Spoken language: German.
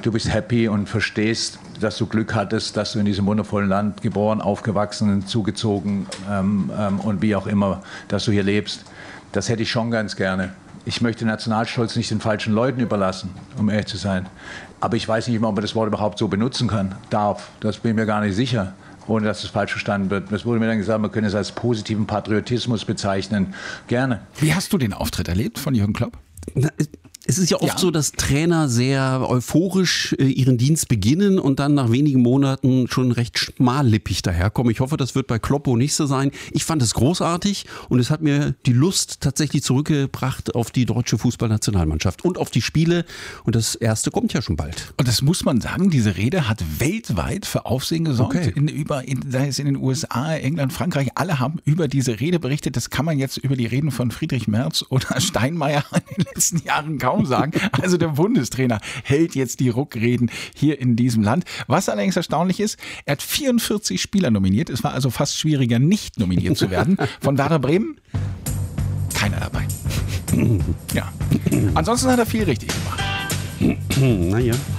Du bist happy und verstehst, dass du Glück hattest, dass du in diesem wundervollen Land geboren, aufgewachsen, zugezogen und wie auch immer, dass du hier lebst. Das hätte ich schon ganz gerne. Ich möchte Nationalstolz nicht den falschen Leuten überlassen, um ehrlich zu sein. Aber ich weiß nicht immer, ob man das Wort überhaupt so benutzen darf. Das bin ich mir gar nicht sicher, ohne dass es falsch verstanden wird. Es wurde mir dann gesagt, man könne es als positiven Patriotismus bezeichnen. Gerne. Wie hast du den Auftritt erlebt von Jürgen Klopp? Es ist ja oft so, dass Trainer sehr euphorisch ihren Dienst beginnen und dann nach wenigen Monaten schon recht schmallippig daherkommen. Ich hoffe, das wird bei Kloppo nicht so sein. Ich fand es großartig und es hat mir die Lust tatsächlich zurückgebracht auf die deutsche Fußballnationalmannschaft und auf die Spiele. Und das erste kommt ja schon bald. Und das muss man sagen, diese Rede hat weltweit für Aufsehen gesorgt. Okay. Sei es in den USA, England, Frankreich, alle haben über diese Rede berichtet. Das kann man jetzt über die Reden von Friedrich Merz oder Steinmeier in den letzten Jahren kaum sagen. Also der Bundestrainer hält jetzt die Ruckreden hier in diesem Land. Was allerdings erstaunlich ist, er hat 44 Spieler nominiert. Es war also fast schwieriger, nicht nominiert zu werden. Von Werder Bremen keiner dabei. Ja. Ansonsten hat er viel richtig gemacht. Naja.